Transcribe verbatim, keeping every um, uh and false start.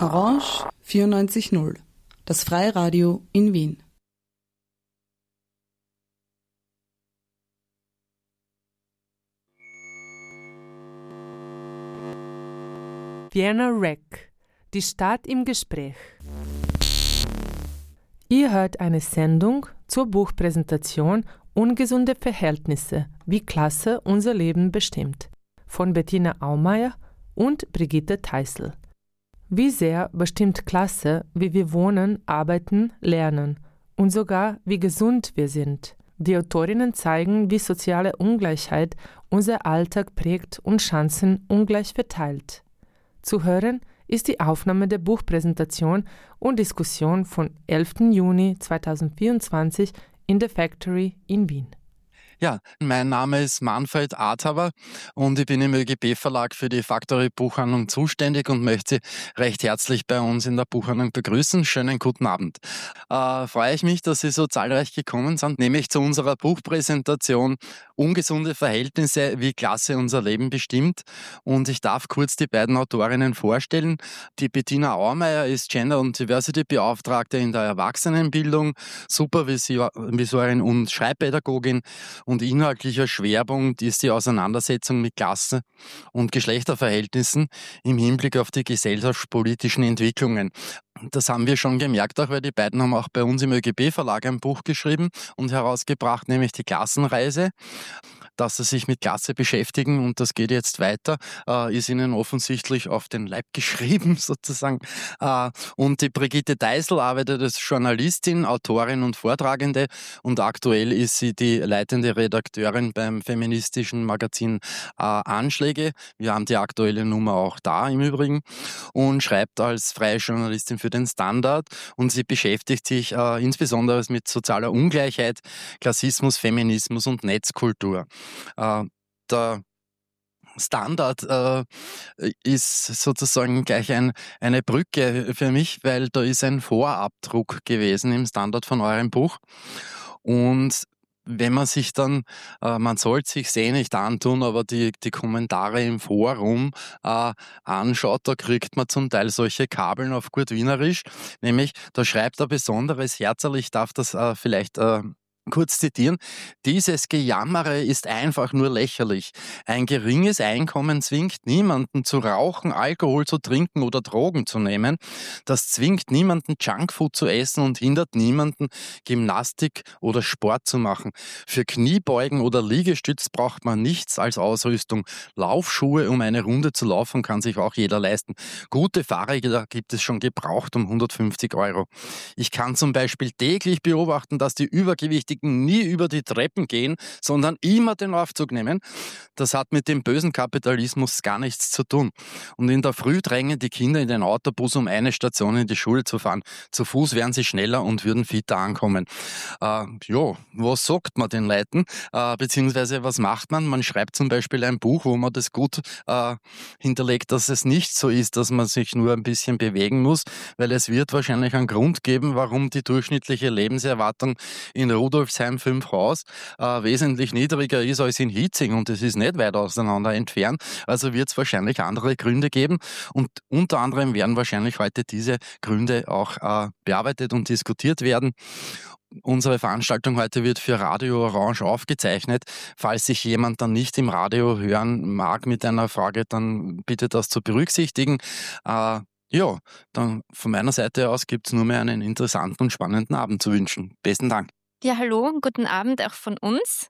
Orange vierundneunzig Komma null, das Freiradio in Wien. Vienna Rec, die Stadt im Gespräch. Ihr hört eine Sendung zur Buchpräsentation Ungesunde Verhältnisse, wie Klasse unser Leben bestimmt, von Bettina Aumeier und Brigitte Teissl. Wie sehr bestimmt Klasse, wie wir wohnen, arbeiten, lernen und sogar wie gesund wir sind. Die Autorinnen zeigen, wie soziale Ungleichheit unser Alltag prägt und Chancen ungleich verteilt. Zu hören ist die Aufnahme der Buchpräsentation und Diskussion vom elften Juni zweitausendvierundzwanzig in der Factory in Wien. Ja, mein Name ist Manfred Adhaber und ich bin im ÖGB-Verlag für die Factory Buchhandlung zuständig und möchte Sie recht herzlich bei uns in der Buchhandlung begrüßen. Schönen guten Abend. Äh, freue ich mich, dass Sie so zahlreich gekommen sind, nämlich zu unserer Buchpräsentation Ungesunde Verhältnisse, wie Klasse unser Leben bestimmt. Und ich darf kurz die beiden Autorinnen vorstellen. Die Bettina Aumeier ist Gender- und Diversity-Beauftragte in der Erwachsenenbildung, Supervisorin und Schreibpädagogin. Und inhaltlicher Schwerpunkt ist die Auseinandersetzung mit Klasse- und Geschlechterverhältnissen im Hinblick auf die gesellschaftspolitischen Entwicklungen. Das haben wir schon gemerkt, auch weil die beiden haben auch bei uns im ÖGB-Verlag ein Buch geschrieben und herausgebracht, nämlich die Klassenreise. Dass sie sich mit Klasse beschäftigen und das geht jetzt weiter, äh, ist ihnen offensichtlich auf den Leib geschrieben sozusagen. Äh, und die Brigitte Teissl arbeitet als Journalistin, Autorin und Vortragende und aktuell ist sie die leitende Redakteurin beim feministischen Magazin äh, Anschläge. Wir haben die aktuelle Nummer auch da im Übrigen und schreibt als freie Journalistin für den Standard und sie beschäftigt sich äh, insbesondere mit sozialer Ungleichheit, Klassismus, Feminismus und Netzkultur. Uh, der Standard äh, ist sozusagen gleich ein, eine Brücke für mich, weil da ist ein Vorabdruck gewesen im Standard von eurem Buch. Und wenn man sich dann, äh, man sollte sich eh nicht antun, aber die, die Kommentare im Forum äh, anschaut, da kriegt man zum Teil solche Kabeln auf gut Wienerisch. Nämlich, da schreibt er besonderes Herzerl, ich darf das äh, vielleicht äh, kurz zitieren, dieses Gejammere ist einfach nur lächerlich. Ein geringes Einkommen zwingt niemanden zu rauchen, Alkohol zu trinken oder Drogen zu nehmen. Das zwingt niemanden Junkfood zu essen und hindert niemanden Gymnastik oder Sport zu machen. Für Kniebeugen oder Liegestütz braucht man nichts als Ausrüstung. Laufschuhe, um eine Runde zu laufen, kann sich auch jeder leisten. Gute Fahrräder gibt es schon gebraucht um hundertfünfzig Euro. Ich kann zum Beispiel täglich beobachten, dass die Übergewichtigen nie über die Treppen gehen, sondern immer den Aufzug nehmen. Das hat mit dem bösen Kapitalismus gar nichts zu tun. Und in der Früh drängen die Kinder in den Autobus, um eine Station in die Schule zu fahren. Zu Fuß wären sie schneller und würden fitter ankommen. Äh, ja, was sagt man den Leuten? Äh, beziehungsweise was macht man? Man schreibt zum Beispiel ein Buch, wo man das gut äh, hinterlegt, dass es nicht so ist, dass man sich nur ein bisschen bewegen muss, weil es wird wahrscheinlich einen Grund geben, warum die durchschnittliche Lebenserwartung in Rudolf fünf Haus äh, wesentlich niedriger ist als in Hitzing und es ist nicht weit auseinander entfernt. Also wird es wahrscheinlich andere Gründe geben und unter anderem werden wahrscheinlich heute diese Gründe auch äh, bearbeitet und diskutiert werden. Unsere Veranstaltung heute wird für Radio Orange aufgezeichnet. Falls sich jemand dann nicht im Radio hören mag mit einer Frage, dann bitte das zu berücksichtigen. Äh, ja, dann von meiner Seite aus gibt es nur mehr einen interessanten und spannenden Abend zu wünschen. Besten Dank. Ja, hallo und guten Abend auch von uns.